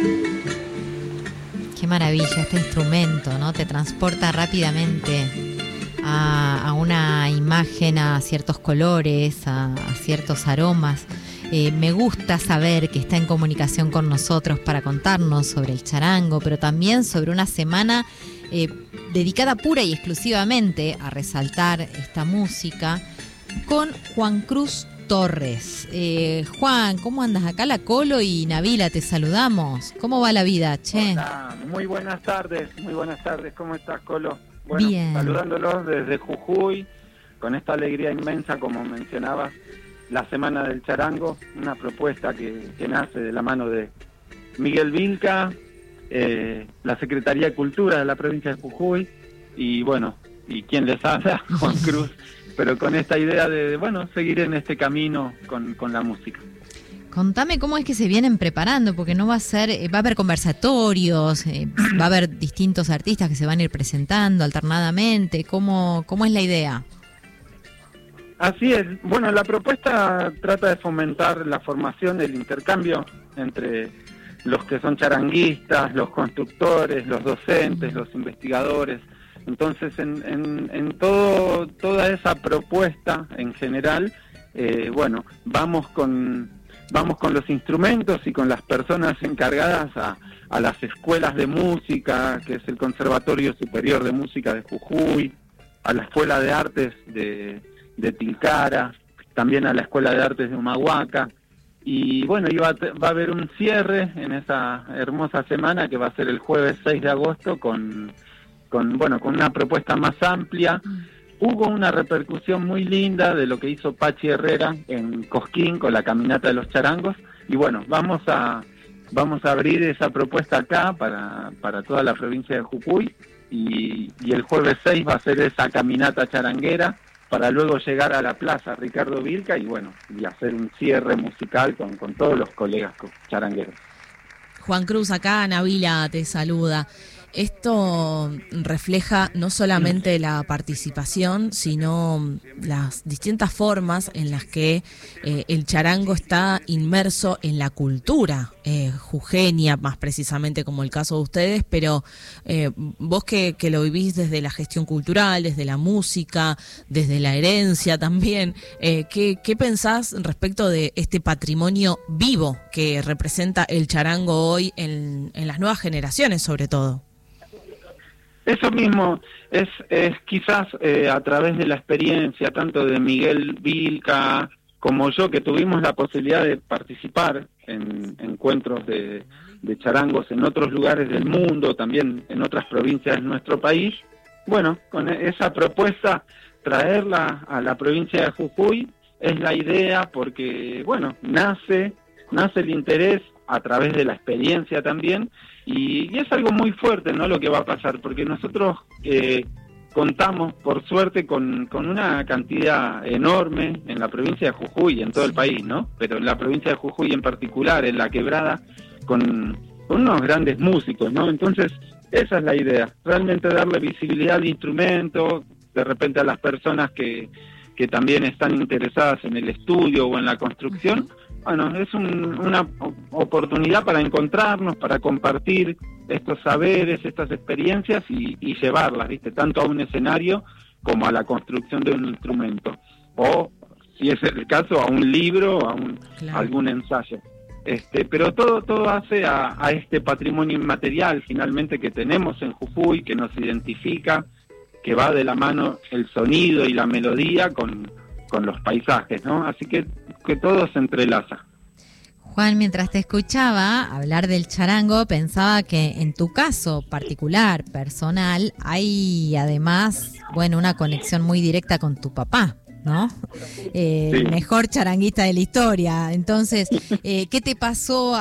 Qué maravilla este instrumento, ¿no? Te transporta rápidamente a una imagen, a ciertos colores, a ciertos aromas. Me gusta saber que está en comunicación con nosotros para contarnos sobre el charango, pero también sobre una semana dedicada pura y exclusivamente a resaltar esta música con Juan Cruz Torres. Juan, ¿cómo andas? Acá la Colo y Nabila te saludamos. ¿Cómo va la vida, che? Hola, muy buenas tardes, ¿cómo estás, Colo? Bueno, bien. Saludándolos desde Jujuy, con esta alegría inmensa, como mencionabas, la Semana del Charango, una propuesta que nace de la mano de Miguel Vilca, la Secretaría de Cultura de la provincia de Jujuy, y bueno, y quien les habla, Juan Cruz, pero con esta idea de seguir en este camino con la música. Contame cómo es que se vienen preparando, porque no va a haber conversatorios, va a haber distintos artistas que se van a ir presentando alternadamente. ¿Cómo es la idea? Así es. Bueno, la propuesta trata de fomentar la formación, el intercambio entre los que son charanguistas, los constructores, los docentes, los investigadores. Entonces, en toda esa propuesta en general, vamos con los instrumentos y con las personas encargadas a las escuelas de música, que es el Conservatorio Superior de Música de Jujuy, a la Escuela de Artes de Tilcara, también a la Escuela de Artes de Humahuaca, y bueno, va a haber un cierre en esa hermosa semana que va a ser el jueves 6 de agosto con una propuesta más amplia. Hubo una repercusión muy linda de lo que hizo Pachi Herrera en Cosquín con la Caminata de los Charangos, y bueno, vamos a abrir esa propuesta acá para toda la provincia de Jujuy, y el jueves 6 va a ser esa caminata charanguera para luego llegar a la plaza Ricardo Vilca y hacer un cierre musical con todos los colegas charangueros. Juan Cruz, acá Nabila te saluda. Esto refleja no solamente la participación, sino las distintas formas en las que el charango está inmerso en la cultura jujeña, más precisamente como el caso de ustedes, pero vos que lo vivís desde la gestión cultural, desde la música, desde la herencia también, ¿qué pensás respecto de este patrimonio vivo que representa el charango hoy en las nuevas generaciones sobre todo? Eso mismo es quizás a través de la experiencia tanto de Miguel Vilca como yo, que tuvimos la posibilidad de participar en encuentros de charangos en otros lugares del mundo, también en otras provincias de nuestro país. Bueno, con esa propuesta, traerla a la provincia de Jujuy es la idea, porque nace el interés a través de la experiencia también, y es algo muy fuerte, ¿no?, lo que va a pasar, porque nosotros contamos, por suerte, con una cantidad enorme en la provincia de Jujuy y en todo el país, ¿no?, pero en la provincia de Jujuy en particular, en la Quebrada, con unos grandes músicos, ¿no? Entonces, esa es la idea, realmente darle visibilidad al instrumento, de repente a las personas que también están interesadas en el estudio o en la construcción. Bueno, es una oportunidad para encontrarnos, para compartir estos saberes, estas experiencias y llevarlas, ¿viste?, tanto a un escenario como a la construcción de un instrumento. O, si es el caso, a un libro, a algún ensayo. Pero todo hace a este patrimonio inmaterial, finalmente, que tenemos en Jujuy, que nos identifica, que va de la mano el sonido y la melodía con los paisajes, ¿no? Así que todo se entrelaza. Juan, mientras te escuchaba hablar del charango, pensaba que en tu caso particular, personal, hay además, una conexión muy directa con tu papá, ¿no? Sí. El mejor charanguista de la historia. Entonces, ¿qué te pasó